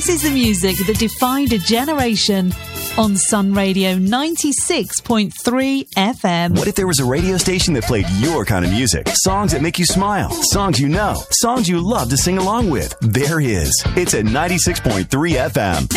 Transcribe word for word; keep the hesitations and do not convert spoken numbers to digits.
This is the music that defined a generation on Sun Radio ninety-six point three F M. What if there was a radio station that played your kind of music? Songs that make you smile, songs you know, songs you love to sing along with. There is. It's at ninety-six point three F M.